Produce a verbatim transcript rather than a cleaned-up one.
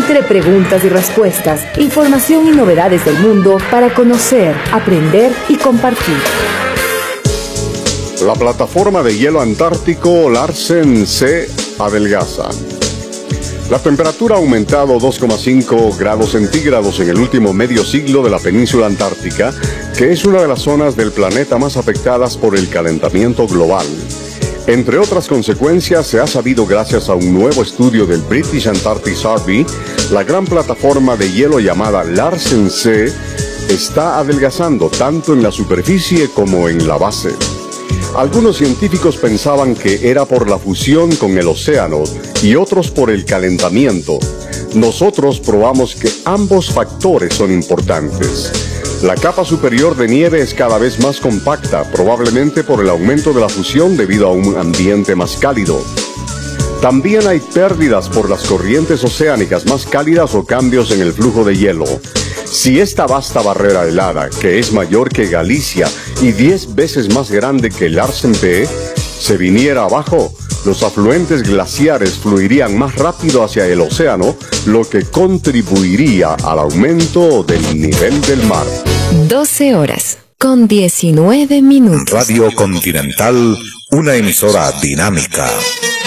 Entre preguntas y respuestas, información y novedades del mundo para conocer, aprender y compartir. La plataforma de hielo antártico Larsen C adelgaza. La temperatura ha aumentado dos coma cinco grados centígrados en el último medio siglo de la península antártica, que es una de las zonas del planeta más afectadas por el calentamiento global. Entre otras consecuencias, se ha sabido gracias a un nuevo estudio del British Antarctic Survey, la gran plataforma de hielo llamada Larsen C está adelgazando tanto en la superficie como en la base. Algunos científicos pensaban que era por la fusión con el océano y otros por el calentamiento. Nosotros probamos que ambos factores son importantes. La capa superior de nieve es cada vez más compacta, probablemente por el aumento de la fusión debido a un ambiente más cálido. También hay pérdidas por las corrientes oceánicas más cálidas o cambios en el flujo de hielo. Si esta vasta barrera helada, que es mayor que Galicia y diez veces más grande que Larsen B, se viniera abajo, los afluentes glaciares fluirían más rápido hacia el océano, lo que contribuiría al aumento del nivel del mar. doce horas con diecinueve minutos. Radio Continental, una emisora dinámica.